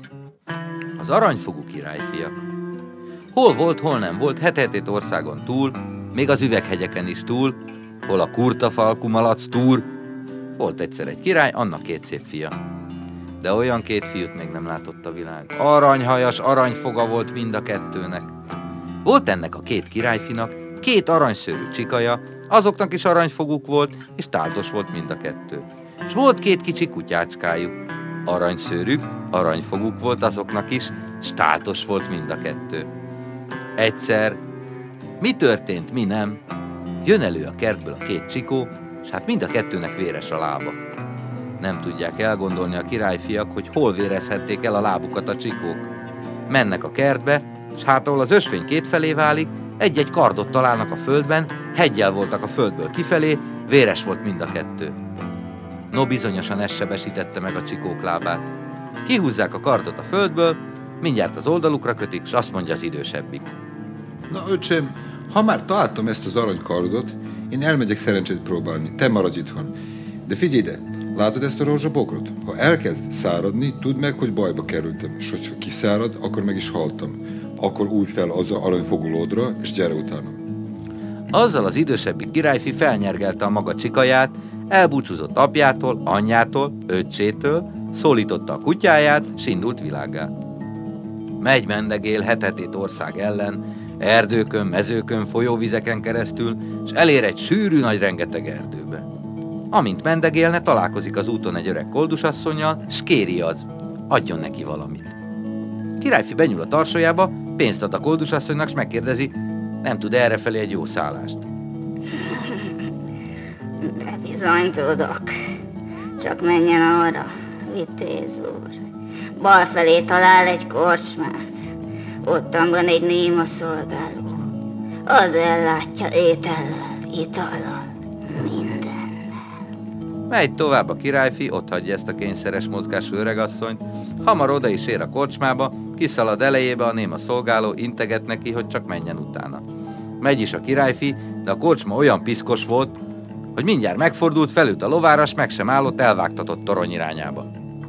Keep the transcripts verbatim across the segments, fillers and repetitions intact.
Az aranyfogú királyfiak. Hol volt, hol nem volt, het-hetét országon túl, még az üveghegyeken is túl, hol a kurtafalkú malac túr. Volt egyszer egy király, annak két szép fia. De olyan két fiút még nem látott a világ. Aranyhajas, aranyfoga volt mind a kettőnek. Volt ennek a két királyfinak két aranyszőrű csikaja, azoknak is aranyfoguk volt, és táldos volt mind a kettő. És volt két kicsi kutyácskájuk. Aranyszőrük, aranyfoguk volt azoknak is, és táltos volt mind a kettő. Egyszer, mi történt, mi nem, jön elő a kertből a két csikó, és hát mind a kettőnek véres a lába. Nem tudják elgondolni a királyfiak, hogy hol vérezhették el a lábukat a csikók. Mennek a kertbe, és hát ahol az ösvény kétfelé válik, egy-egy kardot találnak a földben, heggyel voltak a földből kifelé, véres volt mind a kettő. No, bizonyosan ez sebesítette meg a csikók lábát. Kihúzzák a kardot a földből, mindjárt az oldalukra kötik, és azt mondja az idősebbik. Na, öcsém, ha már találtam ezt az aranykardot, én elmegyek szerencsét próbálni, te maradj itthon. De figyelj ide, látod ezt a rózsabokrot? Ha elkezd száradni, tudd meg, hogy bajba kerültem, és hogyha kiszárad, akkor meg is haltam. Akkor új fel az aranyfogú lódra, és gyere utánam. Azzal az idősebbik királyfi felnyergelte a maga csikaját, elbúcsúzott apjától, anyjától, öccsétől, szólította a kutyáját, s indult világgá. Megy mendegél het-hetét ország ellen, erdőkön, mezőkön, folyóvizeken keresztül, és elér egy sűrű nagy rengeteg erdőbe. Amint mendegélne, találkozik az úton egy öreg koldusasszonnyal, s kéri az, adjon neki valamit. Királyfi benyúl a tarsójába, pénzt ad a koldusasszonynak, s megkérdezi, nem tud errefelé egy jó szállást. De bizony tudok. Csak menjen arra, vitéz úr. Bal felé talál egy korcsmát. Ottan van egy néma szolgáló. Az ellátja étellel, itallal, mindennel. Megy tovább a királyfi, ott hagyja ezt a kényszeres mozgású öregasszonyt, hamar oda is ér a korcsmába, kiszalad elejébe a néma szolgáló, integet neki, hogy csak menjen utána. Megy is a királyfi, de a korcsma olyan piszkos volt, hogy mindjárt megfordult, felült a lovára, s meg sem állott, elvágtatott torony irányába.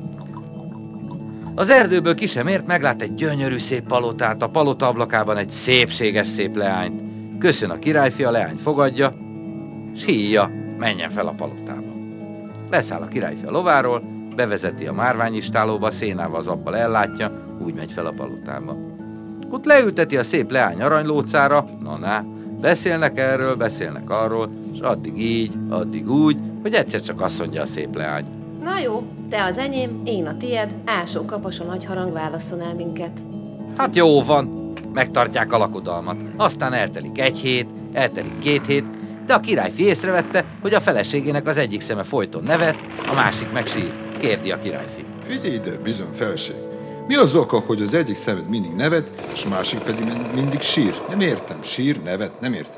Az erdőből ki sem ért, meglát egy gyönyörű szép palotát, a palota ablakában egy szépséges szép leányt. Köszön a királyfi, a leány fogadja, s híja, menjen fel a palotába. Leszáll a királyfi a lováról, bevezeti a márványistálóba, szénával az abbal ellátja, úgy megy fel a palotába. Ott leülteti a szép leány aranylócára, na-na, beszélnek erről, beszélnek arról, és addig így, addig úgy, hogy egyszer csak azt mondja a szép leány. Na jó, te az enyém, én a tied, ásó kapos a nagy harang válasszon el minket. Hát jó van, megtartják a lakodalmat, aztán eltelik egy hét, eltelik két hét, de a királyfi észrevette, hogy a feleségének az egyik szeme folyton nevet, a másik meg sír. Kérdi a királyfi. Figyelj ide, bizony feleség. Mi az oka, hogy az egyik szemed mindig nevet, és a másik pedig mindig sír? Nem értem. Sír, nevet, nem értem.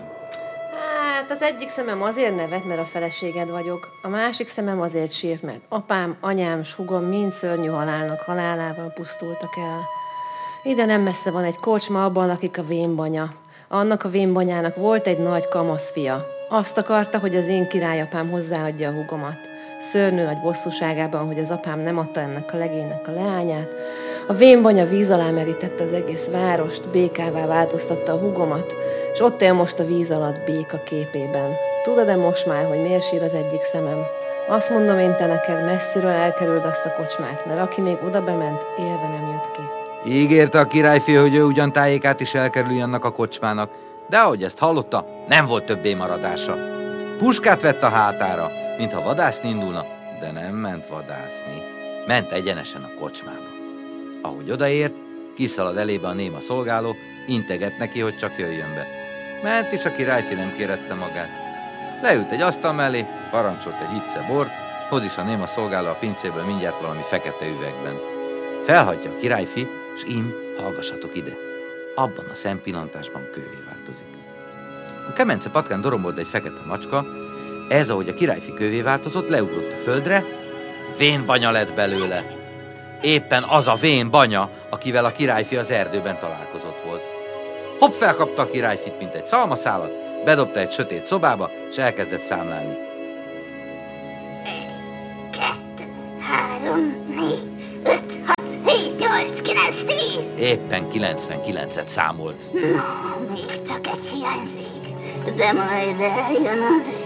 Hát az egyik szemem azért nevet, mert a feleséged vagyok. A másik szemem azért sírt, mert apám, anyám s hugom mind szörnyű halálnak halálával pusztultak el. Ide nem messze van egy kocsma, abban lakik a vénbanya. Annak a vénbanyának volt egy nagy kamaszfia. Azt akarta, hogy az én királyapám hozzáadja a hugomat. Szörnyű nagy bosszúságában, hogy az apám nem adta ennek a legénynek a leányát. A vénbanya víz alá merítette az egész várost, békává változtatta a hugomat, és ott él most a víz alatt béka képében. Tudod-e most már, hogy miért sír az egyik szemem? Azt mondom én te neked, messziről elkerüld azt a kocsmát, mert aki még oda bement, élve nem jött ki. Ígérte a királyfi, hogy ő ugyan tájékát is elkerüli annak a kocsmának, de ahogy ezt hallotta, nem volt többé maradása. Puskát vett a hátára, mintha vadászni indulna, de nem ment vadászni. Ment egyenesen a kocsmába. Ahogy odaért, kiszalad elébe a néma szolgáló, integet neki, hogy csak jöjjön be. Ment is, a királyfi nem kérette magát. Leült egy asztal mellé, parancsolt egy icce bort, hoz is a néma szolgáló a pincéből mindjárt valami fekete üvegben. Felhagyja a királyfi, s ím, hallgassatok ide. Abban a szempillantásban kővé változik. A kemence patkán dorombolt egy fekete macska, ez, ahogy a királyfi kővé változott, leugrott a földre, vénbanya lett belőle. Éppen az a vénbanya, akivel a királyfi az erdőben találkozott volt. Hopp, felkapta a királyfit, mint egy szalmaszálat, bedobta egy sötét szobába, és elkezdett számlálni. Egy, kettő, három, négy, öt, hat, hét, nyolc, kilenc, tíz. Éppen kilencvenkilencet számolt. Na, még csak egy hiányzik, de majd eljön az